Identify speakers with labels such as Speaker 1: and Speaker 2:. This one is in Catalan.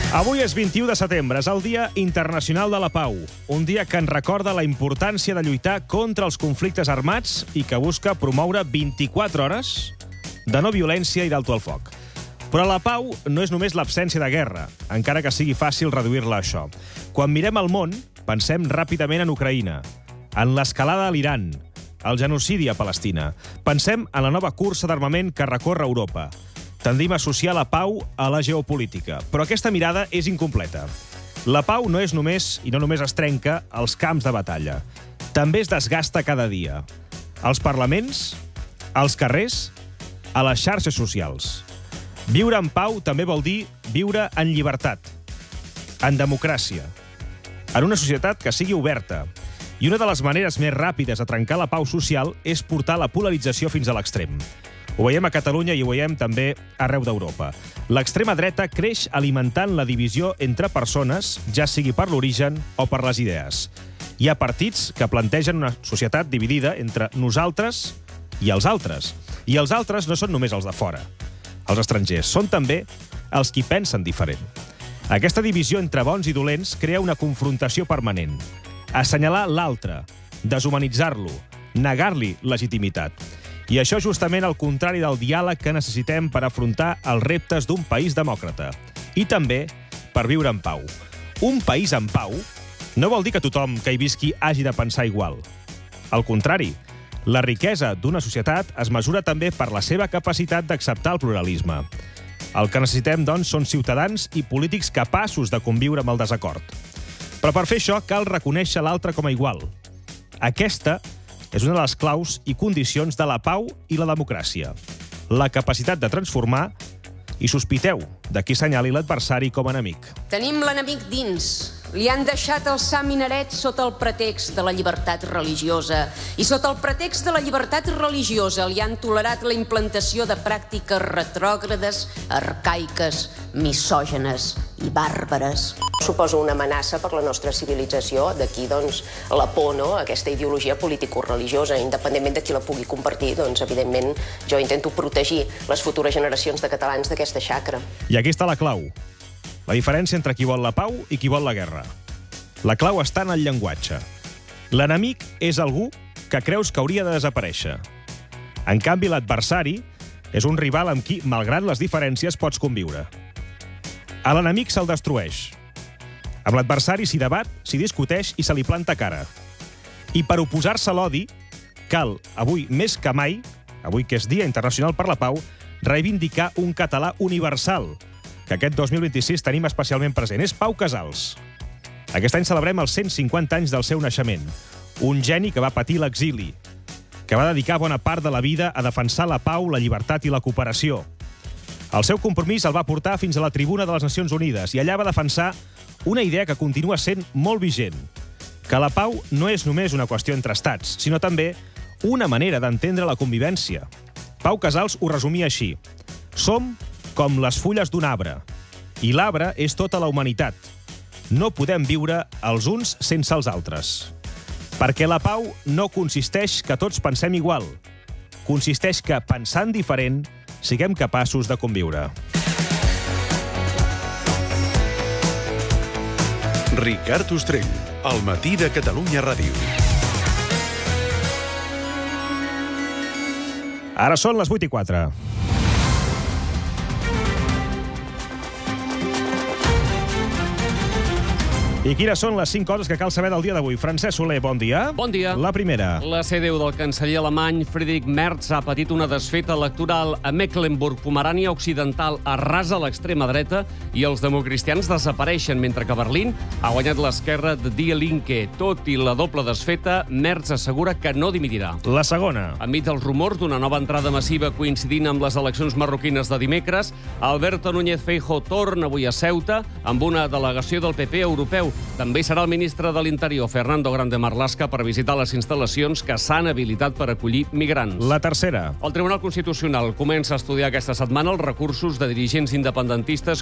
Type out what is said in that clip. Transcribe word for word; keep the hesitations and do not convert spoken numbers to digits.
Speaker 1: Avui és vint-i-u de setembre, és el Dia Internacional de la Pau. Un dia que ens recorda la importància de lluitar contra els conflictes armats i que busca promoure vint-i-quatre hores de no violència i d'alto el foc. Però la pau no és només l'absència de guerra, encara que sigui fàcil reduir-la a això. Quan mirem el món, pensem ràpidament en Ucraïna, en l'escalada a l'Iran, el genocidi a Palestina. Pensem en la nova cursa d'armament que recorre Europa. Tendim a associar la pau a la geopolítica, però aquesta mirada és incompleta. La pau no és només, i no només es trenca, als camps de batalla. També es desgasta cada dia. Als parlaments, als carrers, a les xarxes socials. Viure en pau també vol dir viure en llibertat, en democràcia, en una societat que sigui oberta. I una de les maneres més ràpides de trencar la pau social és portar la polarització fins a l'extrem. Ho veiem a Catalunya i ho veiem també arreu d'Europa. L'extrema dreta creix alimentant la divisió entre persones, ja sigui per l'origen o per les idees. Hi ha partits que plantegen una societat dividida entre nosaltres i els altres. I els altres no són només els de fora, els estrangers. Són també els qui pensen diferent. Aquesta divisió entre bons i dolents crea una confrontació permanent. Assenyalar l'altre, deshumanitzar-lo, negar-li legitimitat. I això és justament el contrari del diàleg que necessitem per afrontar els reptes d'un país demòcrata. I també per viure en pau. Un país en pau no vol dir que tothom que hi visqui hagi de pensar igual. Al contrari, la riquesa d'una societat es mesura també per la seva capacitat d'acceptar el pluralisme. El que necessitem, doncs, són ciutadans i polítics capaços de conviure amb el desacord. Però per fer això cal reconèixer l'altre com a igual. Aquesta és una de les claus i condicions de la pau i la democràcia. La capacitat de transformar i sospiteu de qui senyali l'adversari com a enemic.
Speaker 2: Tenim l'enemic dins. Li han deixat alçar minarets sota el pretext de la llibertat religiosa. I sota el pretext de la llibertat religiosa li han tolerat la implantació de pràctiques retrògrades, arcaiques, misògenes i bàrbares.
Speaker 3: Suposa una amenaça per la nostra civilització, d'aquí doncs, la por, no? Aquesta ideologia político-religiosa, independentment de qui la pugui compartir, doncs, evidentment, jo intento protegir les futures generacions de catalans d'aquesta xacra.
Speaker 1: I aquí està la clau. La diferència entre qui vol la pau i qui vol la guerra. La clau està en el llenguatge. L'enemic és algú que creus que hauria de desaparèixer. En canvi, l'adversari és un rival amb qui, malgrat les diferències, pots conviure. A l'enemic se'l destrueix. Amb l'adversari s'hi debat, s'hi discuteix i se li planta cara. I per oposar-se a l'odi, cal, avui més que mai, avui que és Dia Internacional per la Pau, reivindicar un català universal, que aquest dos mil vint-i-sis tenim especialment present. És Pau Casals. Aquest any celebrem els cent cinquanta anys del seu naixement. Un geni que va patir l'exili, que va dedicar bona part de la vida a defensar la pau, la llibertat i la cooperació. El seu compromís el va portar fins a la tribuna de les Nacions Unides i allà va defensar una idea que continua sent molt vigent, que la pau no és només una qüestió entre estats, sinó també una manera d'entendre la convivència. Pau Casals ho resumia així: som com les fulles d'un arbre, i l'arbre és tota la humanitat. No podem viure els uns sense els altres. Perquè la pau no consisteix que tots pensem igual. Consisteix que, pensant diferent, siguem capaços de conviure.
Speaker 4: Ricard Ostrell, al matí de Catalunya Ràdio.
Speaker 1: Ara són les vuit i quatre. I quines són les cinc coses que cal saber del dia d'avui? Francesc Soler, bon dia.
Speaker 5: Bon dia.
Speaker 1: La primera.
Speaker 5: La C D U del canceller alemany Friedrich Merz ha patit una desfeta electoral a Mecklenburg-Pomerània Occidental, arrasa l'extrema dreta i els democristians desapareixen, mentre que a Berlín ha guanyat l'esquerra de Die Linke. Tot i la doble desfeta, Merz assegura que no dimitirà.
Speaker 1: La segona.
Speaker 5: Enmig dels rumors d'una nova entrada massiva coincidint amb les eleccions marroquines de dimecres, Alberto Núñez Feijóo torna avui a Ceuta amb una delegació del P P europeu. També serà el ministre de l'Interior, Fernando Grande Marlaska, per visitar les instal·lacions que s'han habilitat per acollir migrants.
Speaker 1: La tercera.
Speaker 5: El Tribunal Constitucional comença a estudiar aquesta setmana els recursos de dirigents independentistes